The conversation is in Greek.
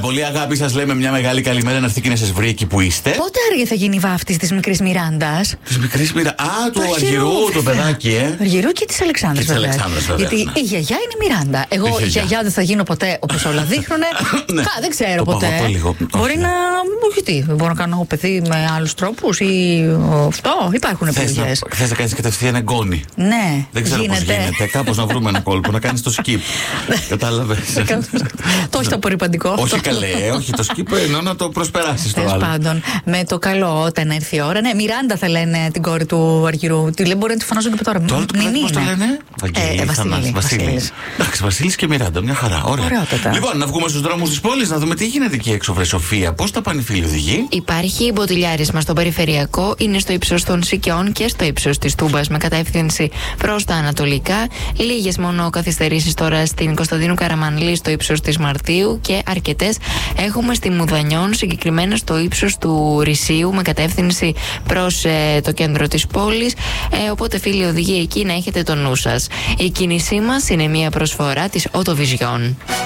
πολύ αγάπη σας λέμε μια μεγάλη καλημέρα να έρθει και να σας βρει εκεί που είστε. Πότε άργη θα γίνει η βάφτιση της μικρής Μιράντας? Της μικρής Μιράντα. Α, του Αργυρού, το παιδάκι, Του Αργυρού και της Αλεξάνδρας. Γιατί η γιαγιά είναι Μιράντα. Εγώ η γιαγιά δεν θα γίνω ποτέ όπως όλα δείχνουνε. Δεν ξέρω ποτέ. Μπορεί να. Όχι, τι, μπορώ να κάνω παιδί με άλλους τρόπους ή αυτό. Υπάρχουν επιλογές. Θες να κάνεις κατευθείαν εγγόνη. Ναι. Δεν ξέρω πώς γίνεται. Κάπως να βρούμε ένα κόλπο, να κάνεις το skip. Κατάλαβες. Το όχι το απορριπαντικό. Όχι καλέ, όχι το skip, ενώ να το προσπεράσεις το άλλο. Τέλος πάντων, με το καλό όταν έρθει η ώρα. Ναι, Μιράντα θα λένε την κόρη του Αργυρού. Τι λέει, μπορεί να τη φωνάζουν και από τώρα. Τώρα πώς το λένε? Βασίλης. Εντάξει, Βασίλης και Μιράντα, μια χαρά. Ωραία. Λοιπόν, να βγούμε στους δρόμους της πόλης, να δούμε τι γίνεται εκεί έξω, βρε Σοφία. Πώς τα πάνε οι φίλοι οδηγοί? Υπάρχει μποτιλιάρισμα στο περιφερειακό, είναι στο ύψος των Σικιών και στο ύψος της Τούμπας με κατεύθυνση προς τα ανατολικά. Λίγες μόνο καθυστερήσεις τώρα στην Κωνσταντίνου Καραμανλή στο ύψος της Μαρτίου και αρκετές έχουμε στη Μουδανιών, συγκεκριμένα στο ύψος του Ρησίου με κατεύθυνση προς το κέντρο της πόλης. Οπότε φίλοι οδηγοί εκεί να έχετε το νου σας. Η κίνησή μας είναι μια προσφορά της Autovision.